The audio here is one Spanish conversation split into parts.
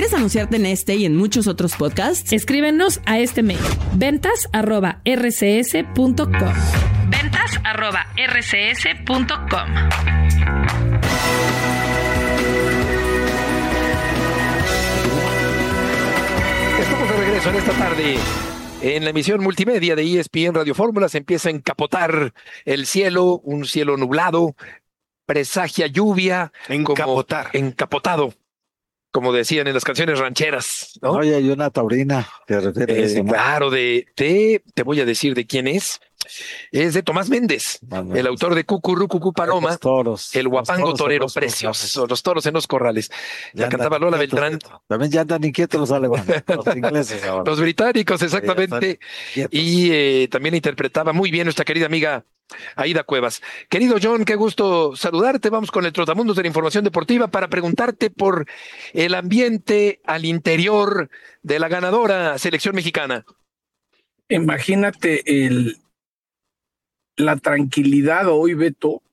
¿Quieres anunciarte en este y en muchos otros podcasts? Escríbenos a este mail: ventas@rcs.com. ventas@rcs.com. Estamos de regreso en esta tarde. En la emisión multimedia de ESPN Radio Fórmula se empieza a encapotar el cielo, un cielo nublado, presagia lluvia. Encapotado, como decían en las canciones rancheras, ¿no? Oye, hay una taurina que refiere a eso, ¿no? Claro, te voy a decir de quién es. Es de Tomás Méndez, el autor de Cucurú Paloma, Los toros, el guapango los toros torero, en los precioso, los toros en los corrales. La cantaba Lola Beltrán. También ya andan inquietos los alemanes, los ingleses ahora. Los británicos, exactamente. Y también interpretaba muy bien nuestra querida amiga Aida Cuevas. Querido John, qué gusto saludarte. Vamos con el Trotamundos de la información deportiva para preguntarte por el ambiente al interior de la ganadora selección mexicana. Imagínate la tranquilidad hoy, Beto.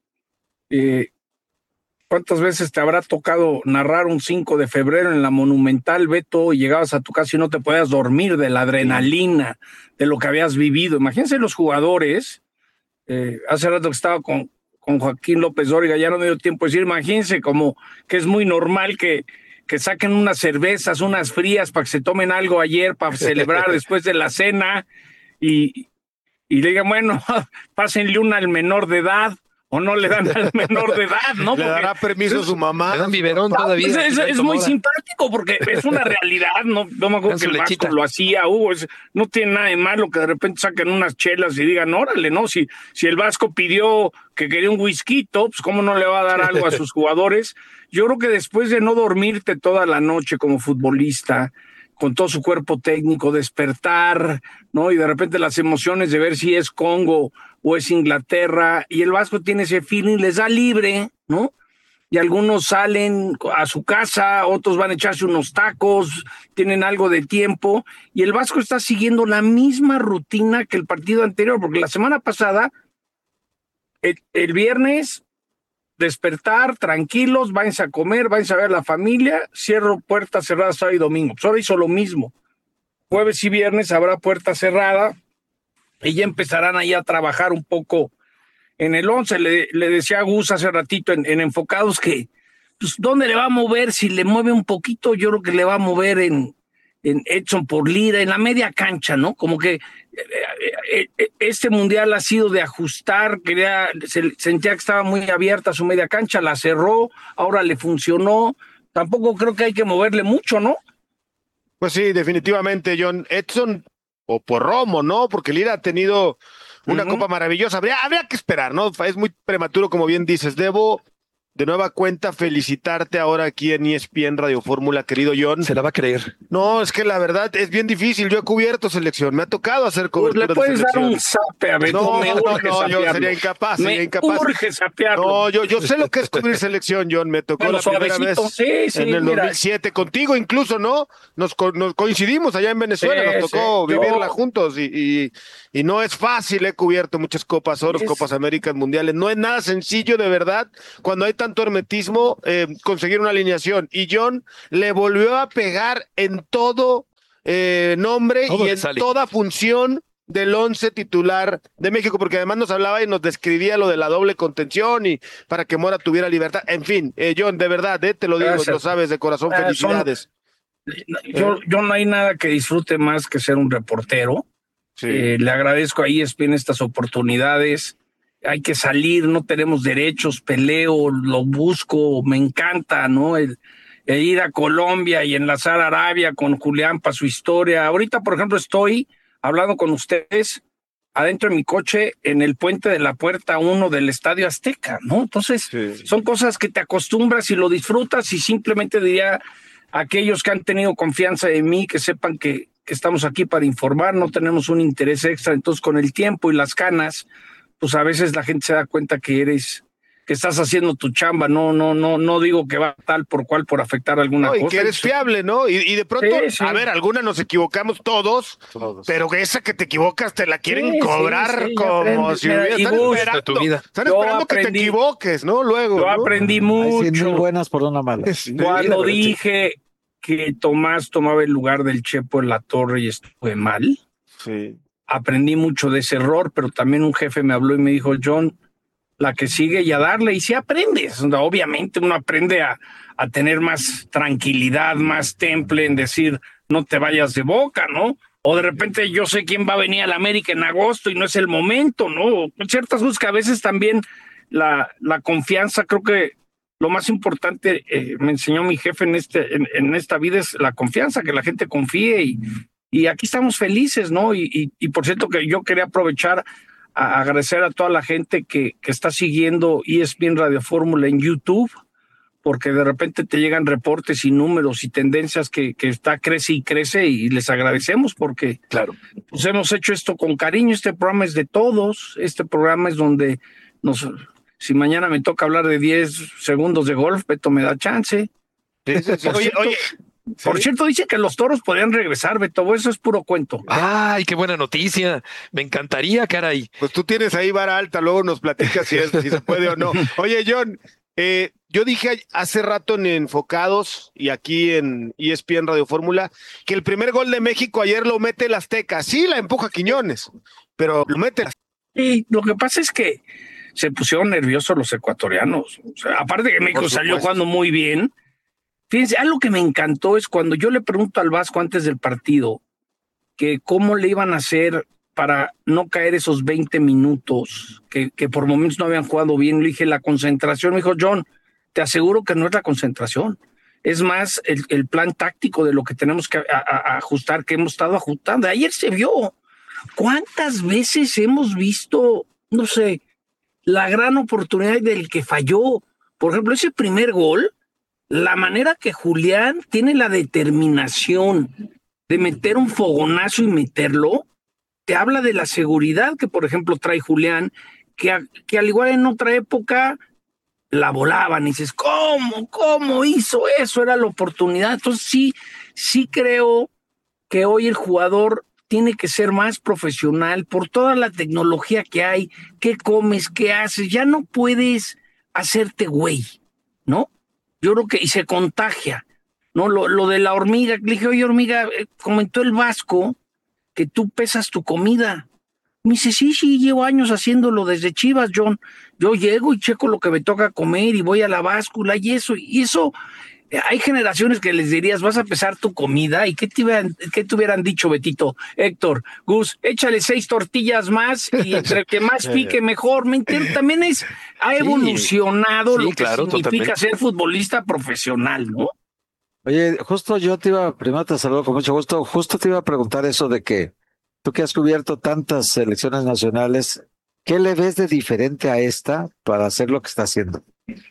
¿Cuántas veces te habrá tocado narrar un 5 de febrero en la Monumental, Beto, y llegabas a tu casa y no te podías dormir de la adrenalina, de lo que habías vivido? Imagínense los jugadores. Hace rato que estaba con Joaquín López Dóriga, ya no me dio tiempo de decir, imagínense como que es muy normal que saquen unas cervezas, unas frías para que se tomen algo ayer para celebrar después de la cena y le digan, bueno, pásenle una al menor de edad, o no le dan al menor de edad, ¿no? ¿Le dará permiso a su mamá? Le dan biberón todavía. Es muy simpático porque es una realidad, no me acuerdo que el Vasco lo hacía, no tiene nada de malo que de repente saquen unas chelas y digan, órale, ¿no? Si el Vasco pidió que quería un whisky, pues ¿cómo no le va a dar algo a sus jugadores? Yo creo que después de no dormirte toda la noche como futbolista, con todo su cuerpo técnico, despertar, ¿no? Y de repente las emociones de ver si es Congo o es Inglaterra, y el Vasco tiene ese feeling, les da libre, ¿no? Y algunos salen a su casa, otros van a echarse unos tacos, tienen algo de tiempo, y el Vasco está siguiendo la misma rutina que el partido anterior, porque la semana pasada, el viernes, despertar, tranquilos, váyanse a comer, váyanse a ver a la familia, cierro puerta cerrada sábado y domingo. Pues ahora hizo lo mismo. Jueves y viernes habrá puerta cerrada y ya empezarán ahí a trabajar un poco en el 11. Le decía a Gus hace ratito en Enfocados que, pues, ¿dónde le va a mover? Si le mueve un poquito, yo creo que le va a mover en Edson por Lira, en la media cancha, ¿no? Como que este mundial ha sido de ajustar, sentía que estaba muy abierta su media cancha, la cerró, ahora le funcionó. Tampoco creo que hay que moverle mucho, ¿no? Pues sí, definitivamente, John. Edson o por Romo, ¿no? Porque Lira ha tenido una copa maravillosa. Habría que esperar, ¿no? Es muy prematuro, como bien dices. Debo de nueva cuenta felicitarte ahora aquí en ESPN Radio Fórmula, querido John. Se la va a creer. No, es que la verdad es bien difícil. Yo he cubierto selección, me ha tocado hacer cobertura de selección. ¿Le puedes dar un zape a Beto? No, yo sería incapaz. Urge zapearlo. No, yo sé lo que es cubrir selección, John. Me tocó la primera vez en el 2007, contigo incluso, ¿no? Nos coincidimos allá en Venezuela, nos tocó vivirla juntos y no es fácil. He cubierto muchas Copas Oros, Copas Américas, Mundiales. No es nada sencillo, de verdad, cuando hay tanto hermetismo, conseguir una alineación. Y John le volvió a pegar en todo nombre y en toda función del 11 titular de México, porque además nos hablaba y nos describía lo de la doble contención y para que Mora tuviera libertad. En fin, John, de verdad, te lo digo, lo sabes de corazón, felicidades. Yo no hay nada que disfrute más que ser un reportero. Sí. Le agradezco a ESPN estas oportunidades. Hay que salir, no tenemos derechos, peleo, lo busco, me encanta, ¿no? El ir a Colombia y enlazar Arabia con Julián para su historia. Ahorita, por ejemplo, estoy hablando con ustedes adentro de mi coche en el puente de la Puerta 1 del Estadio Azteca, ¿no? Entonces, son cosas que te acostumbras y lo disfrutas, y simplemente diría a aquellos que han tenido confianza en mí que sepan que estamos aquí para informar, no tenemos un interés extra. Entonces, con el tiempo y las canas, pues a veces la gente se da cuenta que estás haciendo tu chamba, no digo que va tal por cual por afectar alguna cosa. Y que eres fiable, ¿no? Y de pronto, a ver, algunas nos equivocamos todos, pero esa que te equivocas te la quieren cobrar como si hubieras tu vida. Están esperando que te equivoques, ¿no? Luego. Yo aprendí mucho. Hay 100,000 buenas por una mala. Cuando dije que Tomás tomaba el lugar del Chepo en la torre y estuve mal. Sí. Aprendí mucho de ese error, pero también un jefe me habló y me dijo, John, la que sigue y a darle, y sí aprendes. Obviamente uno aprende a tener más tranquilidad, más temple en decir, no te vayas de boca, ¿no? O de repente yo sé quién va a venir a la América en agosto y no es el momento, ¿no? Ciertas cosas que a veces también la confianza, creo que lo más importante me enseñó mi jefe en esta vida es la confianza, que la gente confíe y aquí estamos felices, ¿no? Y por cierto que yo quería aprovechar a agradecer a toda la gente que está siguiendo ESPN Radio Fórmula en YouTube, porque de repente te llegan reportes y números y tendencias que crece y crece, y les agradecemos porque claro, pues hemos hecho esto con cariño. Este programa es de todos, este programa es donde si mañana me toca hablar de 10 segundos de golf, Beto me da chance. Oye, por cierto, dice que los toros podrían regresar, Beto, eso es puro cuento. ¡Ay, qué buena noticia! Me encantaría, caray. Pues tú tienes ahí vara alta, luego nos platicas si se puede o no. Oye, John, yo dije hace rato en Enfocados y aquí en ESPN Radio Fórmula que el primer gol de México ayer lo mete el Azteca. Sí, la empuja Quiñones, pero lo mete el Azteca. Sí, lo que pasa es que se pusieron nerviosos los ecuatorianos. O sea, aparte que México salió jugando muy bien. Fíjense, algo que me encantó es cuando yo le pregunto al Vasco antes del partido que cómo le iban a hacer para no caer esos 20 minutos que por momentos no habían jugado bien. Le dije, la concentración. Me dijo, John, te aseguro que no es la concentración. Es más el plan táctico de lo que tenemos que ajustar, que hemos estado ajustando. Ayer se vio. ¿Cuántas veces hemos visto, no sé, la gran oportunidad del que falló? Por ejemplo, ese primer gol, la manera que Julián tiene la determinación de meter un fogonazo y meterlo, te habla de la seguridad que, por ejemplo, trae Julián, que al igual en otra época la volaban y dices, ¿cómo hizo eso? Era la oportunidad. Entonces sí creo que hoy el jugador tiene que ser más profesional por toda la tecnología que hay, qué comes, qué haces, ya no puedes hacerte güey, ¿no? Yo creo que, y se contagia, ¿no? Lo de la hormiga, le dije, oye, hormiga, comentó el Vasco que tú pesas tu comida. Me dice, sí, llevo años haciéndolo desde Chivas, John. Yo llego y checo lo que me toca comer y voy a la báscula y eso, hay generaciones que les dirías, vas a pesar tu comida, y ¿qué te hubieran dicho, Betito? Héctor, Gus, échale 6 tortillas más y entre que más pique mejor. ¿Me entiendes? También ha evolucionado lo que significa totalmente ser futbolista profesional, ¿no? Oye, justo yo primero te saludo con mucho gusto, justo te iba a preguntar eso de que tú que has cubierto tantas selecciones nacionales, ¿qué le ves de diferente a esta para hacer lo que está haciendo?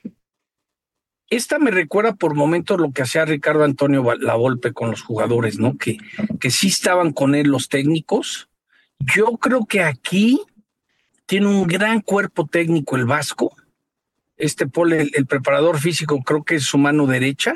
Esta me recuerda por momentos lo que hacía Ricardo Antonio Lavolpe con los jugadores, ¿no? Que sí estaban con él los técnicos. Yo creo que aquí tiene un gran cuerpo técnico el Vasco. Paul, el preparador físico, creo que es su mano derecha.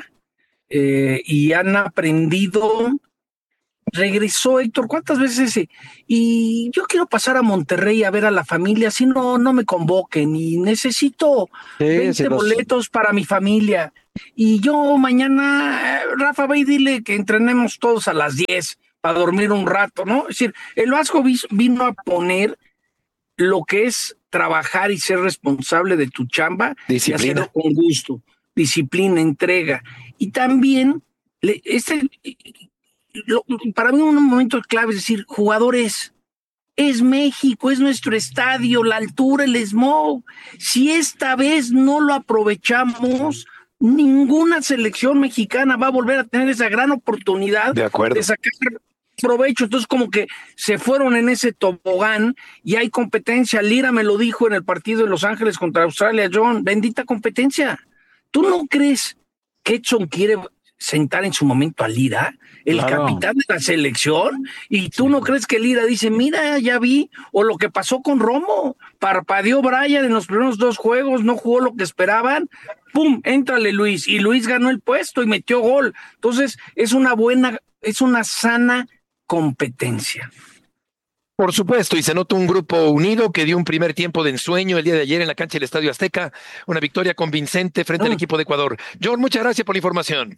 Y han aprendido. Regresó Héctor, ¿cuántas veces? Y yo quiero pasar a Monterrey a ver a la familia, si no me convoquen, y necesito 20 boletos para mi familia. Y yo mañana, Rafa, ve y dile que entrenemos todos a las 10 para dormir un rato, ¿no? Es decir, el Vasco vino a poner lo que es trabajar y ser responsable de tu chamba, disciplina, y hacerlo con gusto, disciplina, entrega. Y también, para mí un momento clave es decir, jugadores, es México, es nuestro estadio, la altura, el smog. Si esta vez no lo aprovechamos, ninguna selección mexicana va a volver a tener esa gran oportunidad de sacar provecho. Entonces como que se fueron en ese tobogán y hay competencia. Lira me lo dijo en el partido de Los Ángeles contra Australia, John, bendita competencia. ¿Tú no crees que Edson quiere sentar en su momento a Lira, el capitán de la selección? ¿Y tú no crees que Lira dice, mira, ya vi? O lo que pasó con Romo, parpadeó Brian en los primeros 2 juegos, no jugó lo que esperaban, ¡pum!, éntrale Luis, y Luis ganó el puesto y metió gol. Entonces es una sana competencia. Por supuesto, y se nota un grupo unido que dio un primer tiempo de ensueño el día de ayer en la cancha del Estadio Azteca, una victoria convincente frente al equipo de Ecuador. John, muchas gracias por la información.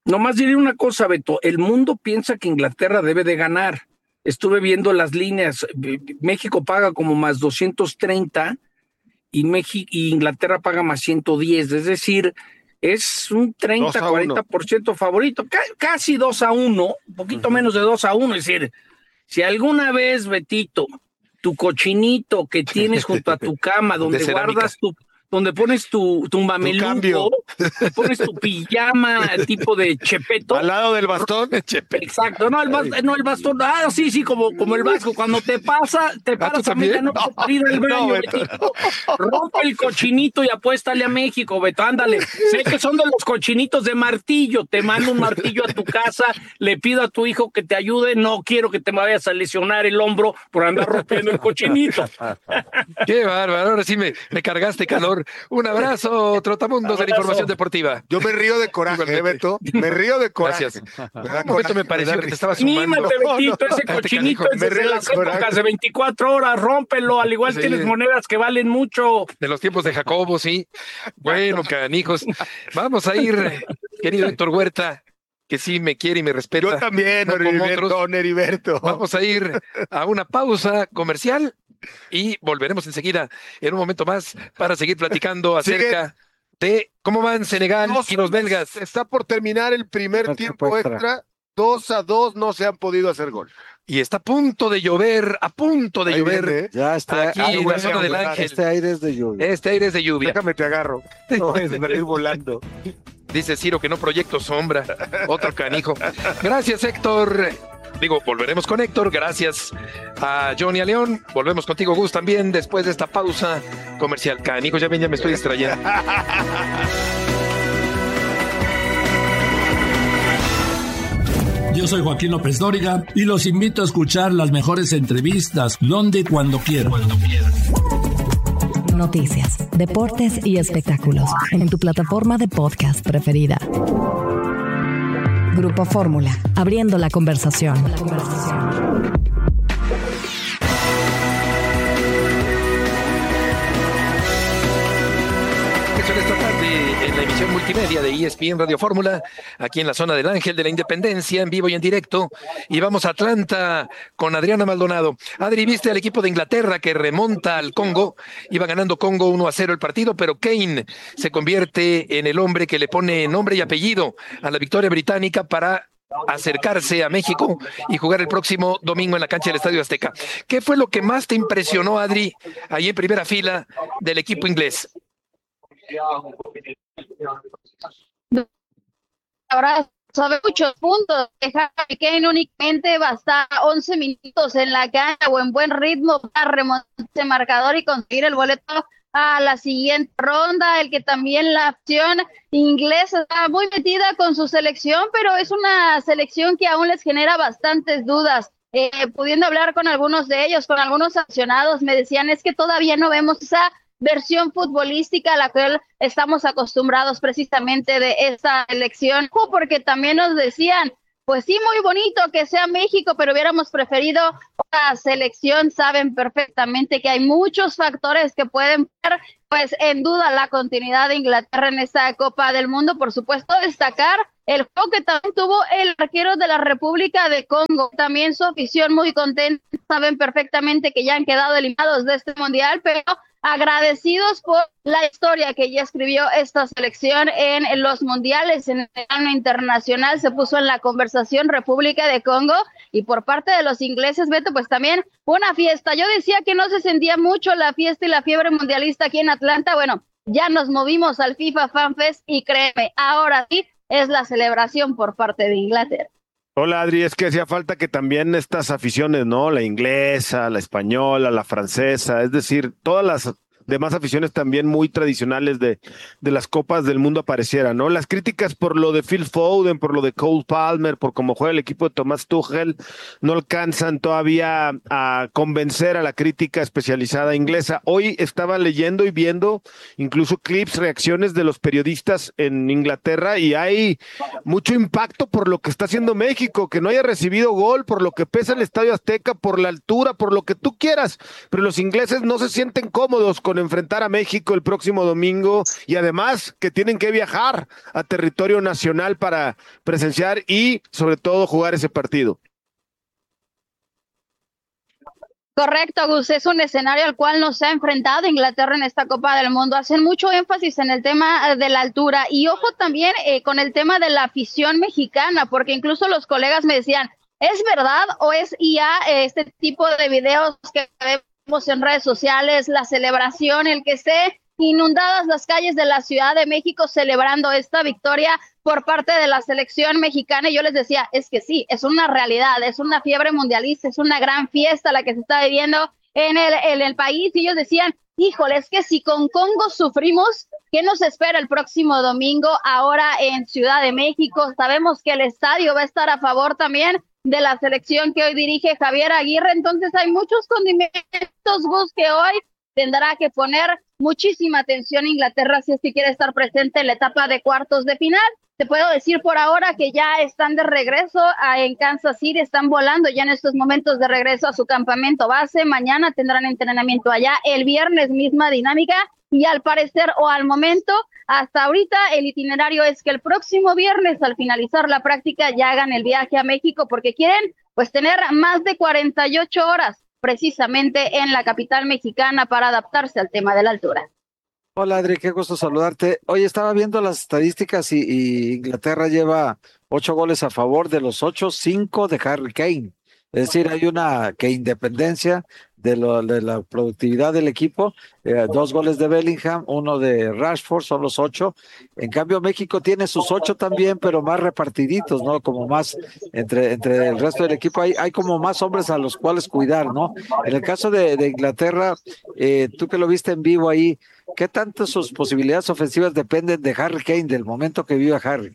Nomás diré una cosa, Beto, el mundo piensa que Inglaterra debe de ganar. Estuve viendo las líneas, México paga como más 230 y Inglaterra paga más 110, es decir, es un 30-40% favorito, casi 2-1, un poquito menos de 2-1, es decir, si alguna vez, Betito, tu cochinito que tienes junto a tu cama, donde guardas donde pones tu mameluco, pones tu pijama tipo de chepeto. Al lado del bastón, chepeto. Exacto, no el bastón, sí, como el vasco, cuando te paras a media noche para ir al baño, Betito, rompe el cochinito y apuéstale a México, Beto, ándale, sé que son de los cochinitos de martillo, te mando un martillo a tu casa, le pido a tu hijo que te ayude, no quiero que te vayas a lesionar el hombro por andar rompiendo el cochinito. Qué bárbaro, ahora sí me cargaste calor. Un abrazo, Trotamundos de la Información Deportiva. Yo me río de coraje, Beto. Me río de coraje. Gracias. Beto, me pareció que te estaba sumando. Mímate, Betito, ese cochinito es de las épocas de 24 horas, rómpelo, al igual tienes monedas que valen mucho. De los tiempos de Jacobo, sí. Bueno, canijos. Vamos a ir, querido Héctor Huerta, que sí me quiere y me respeta. Yo también, Heriberto. Vamos a ir a una pausa comercial y volveremos enseguida en un momento más para seguir platicando acerca de cómo van Senegal y los belgas. Está por terminar el primer tiempo extra. 2-2, no se han podido hacer gol. Y está a punto de llover, Viene. Ya está aquí en la zona del Ángel. Este aire es de lluvia. Déjame te agarro. No, es ir volando. Dice Ciro que no proyecto sombra. Otro canijo. Gracias, Héctor. Volveremos con Héctor. Gracias a Johnny, a León. Volvemos contigo, Gus, también después de esta pausa comercial. Canijo, ya me estoy distrayendo. Yo soy Joaquín López Dóriga y los invito a escuchar las mejores entrevistas donde y cuando quieran. Noticias, deportes y espectáculos en tu plataforma de podcast preferida. Grupo Fórmula, abriendo la conversación. Esta tarde en la emisión multimedia de ESPN Radio Fórmula, aquí en la zona del Ángel de la Independencia, en vivo y en directo, y vamos a Atlanta con Adriana Maldonado. Adri, ¿viste al equipo de Inglaterra que remonta al Congo? Iba ganando Congo 1-0 el partido, pero Kane se convierte en el hombre que le pone nombre y apellido a la victoria británica para acercarse a México y jugar el próximo domingo en la cancha del Estadio Azteca. ¿Qué fue lo que más te impresionó, Adri, ahí en primera fila del equipo inglés? Ahora sabe muchos puntos. Harry Kane únicamente va a estar 11 minutos en la cancha o en buen ritmo para remontar ese marcador y conseguir el boleto a la siguiente ronda. El que también la opción inglesa está muy metida con su selección, pero es una selección que aún les genera bastantes dudas. Pudiendo hablar con algunos de ellos, con algunos aficionados, me decían es que todavía no vemos esa versión futbolística a la que estamos acostumbrados precisamente de esta elección, porque también nos decían, pues sí, muy bonito que sea México, pero hubiéramos preferido una selección. Saben perfectamente que hay muchos factores que pueden poner pues en duda la continuidad de Inglaterra en esta Copa del Mundo. Por supuesto, destacar el juego que también tuvo el arquero de la República de Congo, también su afición muy contenta. Saben perfectamente que ya han quedado eliminados de este mundial, pero agradecidos por la historia que ya escribió esta selección en los mundiales. En el plano internacional se puso en la conversación República de Congo, y por parte de los ingleses, Beto, pues también una fiesta. Yo decía que no se sentía mucho la fiesta y la fiebre mundialista aquí en Atlanta. Bueno, ya nos movimos al FIFA Fan Fest y créeme, ahora sí es la celebración por parte de Inglaterra. Hola, Adri, es que hacía falta que también estas aficiones, ¿no? La inglesa, la española, la francesa, es decir, todas las demás aficiones también muy tradicionales de las Copas del Mundo aparecieran, ¿no? Las críticas por lo de Phil Foden, por lo de Cole Palmer, por cómo juega el equipo de Thomas Tuchel, no alcanzan todavía a convencer a la crítica especializada inglesa. Hoy estaba leyendo y viendo incluso clips, reacciones de los periodistas en Inglaterra, y hay mucho impacto por lo que está haciendo México, que no haya recibido gol, por lo que pesa el Estadio Azteca, por la altura, por lo que tú quieras, pero los ingleses no se sienten cómodos con con enfrentar a México el próximo domingo y además que tienen que viajar a territorio nacional para presenciar y sobre todo jugar ese partido. Correcto, Gus, es un escenario al cual no se ha enfrentado Inglaterra en esta Copa del Mundo. Hacen mucho énfasis en el tema de la altura y ojo también con el tema de la afición mexicana, porque incluso los colegas me decían, ¿es verdad o es IA este tipo de videos que vemos en redes sociales, la celebración, el que esté inundadas las calles de la Ciudad de México celebrando esta victoria por parte de la selección mexicana? Y yo les decía, es que sí, es una realidad, es una fiebre mundialista, es una gran fiesta la que se está viviendo en el país. Y ellos decían, híjole, es que si con Congo sufrimos, ¿qué nos espera el próximo domingo ahora en Ciudad de México? Sabemos que el estadio va a estar a favor también de la selección que hoy dirige Javier Aguirre, entonces hay muchos condimentos, Gus, que hoy tendrá que poner muchísima atención Inglaterra si es que quiere estar presente en la etapa de cuartos de final. Te puedo decir por ahora que ya están de regreso en Kansas City, están volando ya en estos momentos de regreso a su campamento base. Mañana tendrán entrenamiento allá, el viernes misma dinámica y al parecer o al momento, hasta ahorita el itinerario es que el próximo viernes al finalizar la práctica ya hagan el viaje a México porque quieren pues tener más de 48 horas precisamente en la capital mexicana para adaptarse al tema de la altura. Hola Adri, qué gusto saludarte. Hoy estaba viendo las estadísticas y Inglaterra lleva 8 goles a favor, de los 8, 5 de Harry Kane. Es decir, hay una que independencia de la productividad del equipo, 2 goles de Bellingham, 1 de Rashford, son los 8. En cambio, México tiene sus 8 también, pero más repartiditos, ¿no? Como más entre el resto del equipo, hay como más hombres a los cuales cuidar, ¿no? En el caso de Inglaterra, tú que lo viste en vivo ahí, ¿qué tanto sus posibilidades ofensivas dependen de Harry Kane, del momento que vive Harry?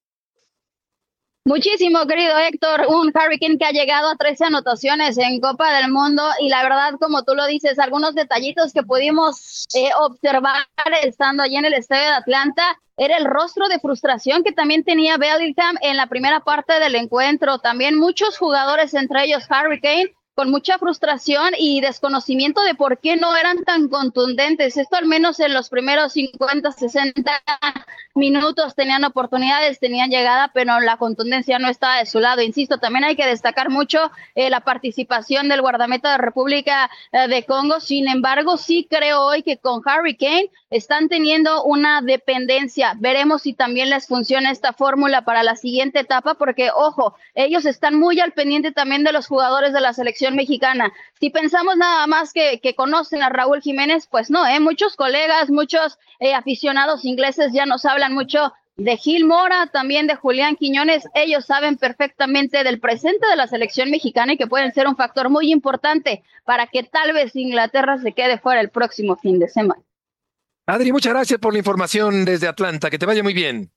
Muchísimo, querido Héctor, un Harry Kane que ha llegado a 13 anotaciones en Copa del Mundo y la verdad, como tú lo dices, algunos detallitos que pudimos observar estando allí en el estadio de Atlanta, era el rostro de frustración que también tenía Bellingham en la primera parte del encuentro, también muchos jugadores, entre ellos Harry Kane, con mucha frustración y desconocimiento de por qué no eran tan contundentes. Esto al menos en los primeros 50, 60 minutos tenían oportunidades, tenían llegada, pero la contundencia no estaba de su lado. Insisto, también hay que destacar mucho la participación del guardameta de República de Congo. Sin embargo, sí creo hoy que con Harry Kane están teniendo una dependencia. Veremos si también les funciona esta fórmula para la siguiente etapa, porque, ojo, ellos están muy al pendiente también de los jugadores de la selección mexicana. Si pensamos nada más que conocen a Raúl Jiménez, pues no, muchos colegas, muchos aficionados ingleses ya nos hablan mucho de Gil Mora, también de Julián Quiñones. Ellos saben perfectamente del presente de la selección mexicana y que pueden ser un factor muy importante para que tal vez Inglaterra se quede fuera el próximo fin de semana. Adri, muchas gracias por la información desde Atlanta, que te vaya muy bien.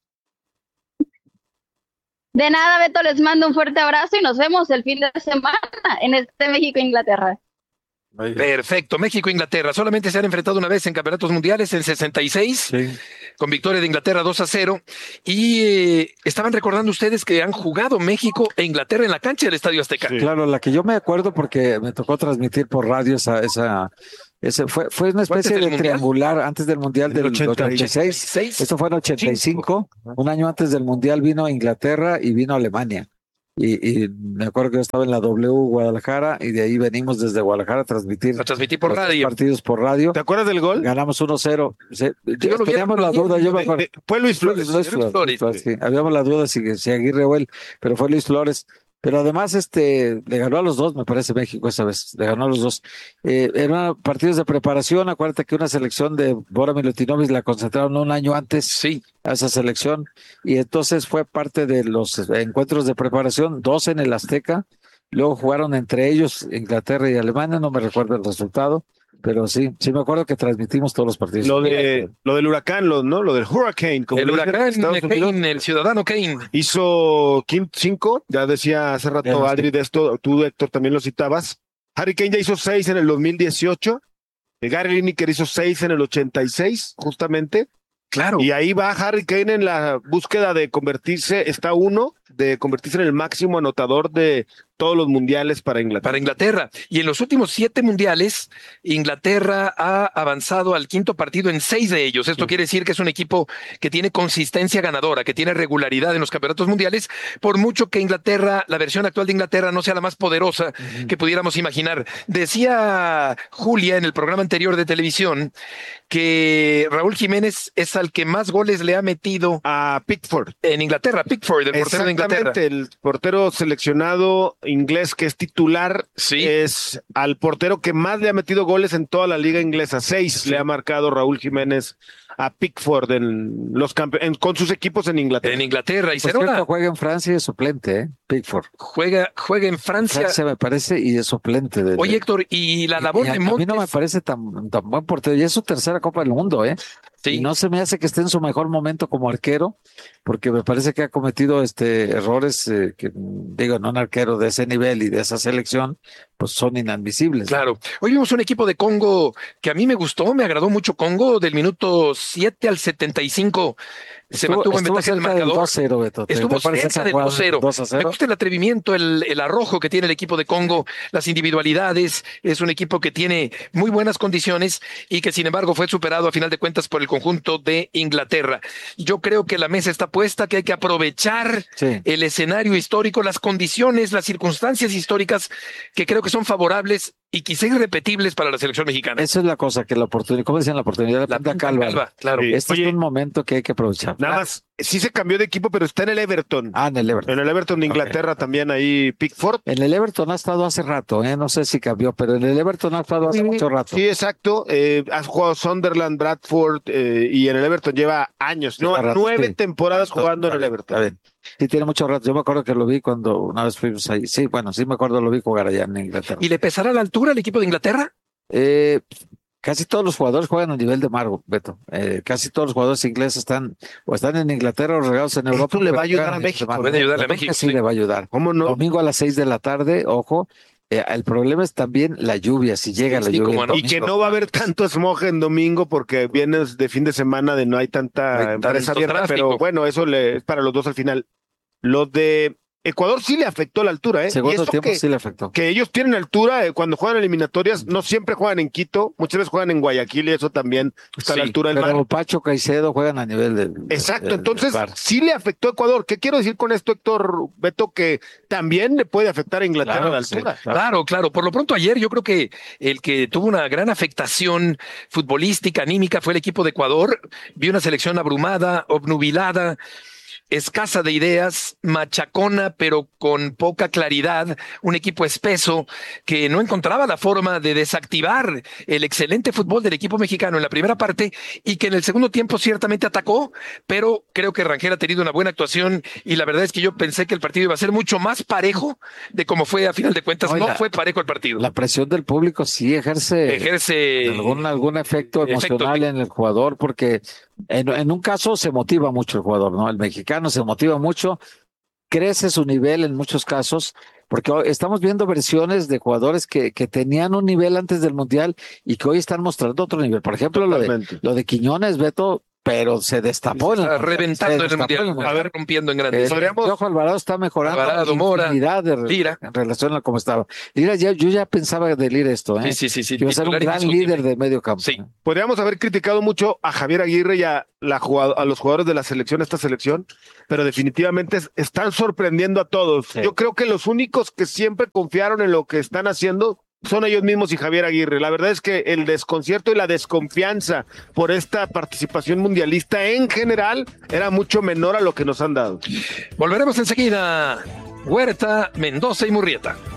De nada, Beto, les mando un fuerte abrazo y nos vemos el fin de semana en este México-Inglaterra. Perfecto, México-Inglaterra. Solamente se han enfrentado una vez en campeonatos mundiales en 66, sí, con victoria de Inglaterra 2-0. Y estaban recordando ustedes que han jugado México e Inglaterra en la cancha del Estadio Azteca. Sí. Claro, la que yo me acuerdo porque me tocó transmitir por radio ese fue una especie de triangular antes del Mundial del 86. Esto fue en 85. Un año antes del Mundial vino Inglaterra y vino Alemania. Y me acuerdo que yo estaba en la W Guadalajara y de ahí venimos desde Guadalajara a transmitir por radio. Partidos por radio. ¿Te acuerdas del gol? Ganamos 1-0. Teníamos la duda. Fue Luis Flores. Sí. Habíamos la duda si Aguirre o él, pero fue Luis Flores. Pero además le ganó a los dos, me parece, México esa vez, le ganó a los dos. Eran partidos de preparación, acuérdate que una selección de Bora Milutinovic la concentraron un año antes, sí, a esa selección, y entonces fue parte de los encuentros de preparación, 2 en el Azteca, luego jugaron entre ellos Inglaterra y Alemania, no me recuerdo el resultado, pero sí me acuerdo que transmitimos todos los partidos. Lo del huracán, ¿no? Lo del Hurricane. El huracán Kane, el ciudadano Kane. Hizo 5, ya decía hace rato Adri de esto, tú Héctor también lo citabas. Harry Kane ya hizo 6 en el 2018. Gary Lineker hizo 6 en el 86, justamente. Claro. Y ahí va Harry Kane en la búsqueda de convertirse, está uno de convertirse en el máximo anotador de todos los mundiales para Inglaterra. Y en los últimos 7 mundiales, Inglaterra ha avanzado al 5º partido en 6 de ellos. Esto quiere decir que es un equipo que tiene consistencia ganadora, que tiene regularidad en los campeonatos mundiales, por mucho que Inglaterra, la versión actual de Inglaterra, no sea la más poderosa que pudiéramos imaginar. Decía Julia en el programa anterior de televisión que Raúl Jiménez es al que más goles le ha metido a Pickford en Inglaterra. Pickford, el portero de Inglaterra. El portero seleccionado inglés que es titular, es al portero que más le ha metido goles en toda la liga inglesa. 6 le ha marcado Raúl Jiménez a Pickford con sus equipos en Inglaterra. En Inglaterra. Y pues juega en Francia y es suplente, Pickford. Juega en Francia. Francia me parece y es suplente. Oye, Héctor, y la labor de Montes. A mí no me parece tan buen portero. Y es su tercera Copa del Mundo, Sí. Y no se me hace que esté en su mejor momento como arquero, porque me parece que ha cometido errores que, digo, no un arquero de ese nivel y de esa selección, pues son inadmisibles. Claro. Hoy vimos un equipo de Congo que a mí me gustó, me agradó mucho Congo, del minuto 7 al 75. Se mantuvo en ventaja del marcador. 2-0, Beto. Estuvo cerca del 2-0. Me gusta el atrevimiento, el arrojo que tiene el equipo de Congo, las individualidades. Es un equipo que tiene muy buenas condiciones y que sin embargo fue superado a final de cuentas por el conjunto de Inglaterra. Yo creo que la mesa está puesta, que hay que aprovechar el escenario histórico, las condiciones, las circunstancias históricas que creo que son favorables y quizá irrepetibles para la selección mexicana. Esa es la cosa, que la oportunidad, ¿cómo decían? La oportunidad de la punta calva. Claro. Este es un momento que hay que aprovechar. Nada más, sí se cambió de equipo, pero está en el Everton. En el Everton. En el Everton de Inglaterra también ahí Pickford. En el Everton ha estado hace rato, no sé si cambió, pero en el Everton ha estado hace mucho rato. Sí, exacto. Ha jugado Sunderland, Bradford y en el Everton lleva años, 9 temporadas jugando en el Everton. A ver. Sí, tiene mucho rato. Yo me acuerdo que lo vi cuando una vez fuimos ahí. Sí, bueno, sí me acuerdo, lo vi jugar allá en Inglaterra. ¿Y le pesará la altura al equipo de Inglaterra? Casi todos los jugadores juegan a nivel de Margo, Beto. Casi todos los jugadores ingleses están en Inglaterra o regados en Europa. Esto le va a ayudar a México. Puede ayudarle a México. Sí, le va a ayudar. ¿Cómo no? Domingo a las 6 de la tarde, ojo. El problema es también la lluvia, si llega la lluvia. Y que no va a haber tanto smog en domingo porque vienes de fin de semana de no hay tanta empresa abierta, pero bueno, eso es para los dos al final. Los de Ecuador sí le afectó la altura, Segundo tiempo sí le afectó. Que ellos tienen altura cuando juegan eliminatorias, no siempre juegan en Quito, muchas veces juegan en Guayaquil y eso también está a la altura del mar. Pero Pacho, Caicedo juegan a nivel del. Exacto, entonces sí le afectó a Ecuador. ¿Qué quiero decir con esto, Héctor, Beto? Que también le puede afectar a Inglaterra la altura. Sí, claro. Por lo pronto ayer yo creo que el que tuvo una gran afectación futbolística, anímica, fue el equipo de Ecuador. Vi una selección abrumada, obnubilada, escasa de ideas, machacona, pero con poca claridad, un equipo espeso que no encontraba la forma de desactivar el excelente fútbol del equipo mexicano en la primera parte y que en el segundo tiempo ciertamente atacó, pero creo que Rangel ha tenido una buena actuación y la verdad es que yo pensé que el partido iba a ser mucho más parejo de como fue a final de cuentas. No fue parejo el partido. La presión del público sí ejerce algún efecto emocional en el jugador, porque en un caso se motiva mucho el jugador, ¿no? El mexicano se motiva mucho, crece su nivel en muchos casos, porque hoy estamos viendo versiones de jugadores que tenían un nivel antes del Mundial y que hoy están mostrando otro nivel. Por ejemplo, lo de Quiñones, Beto, pero se destapó. Reventando en el Mundial, rompiendo en grandes. Ojo, Alvarado está mejorando. Alvarado, Mora, Lira. En relación a cómo estaba. Lira, yo ya pensaba de Lira esto, Sí. Que iba a ser un gran líder de medio campo. Sí. Podríamos haber criticado mucho a Javier Aguirre y a los jugadores de la selección, esta selección, pero definitivamente están sorprendiendo a todos. Sí. Yo creo que los únicos que siempre confiaron en lo que están haciendo son ellos mismos y Javier Aguirre. La verdad es que el desconcierto y la desconfianza por esta participación mundialista en general era mucho menor a lo que nos han dado. Volveremos enseguida. Huerta, Mendoza y Murrieta.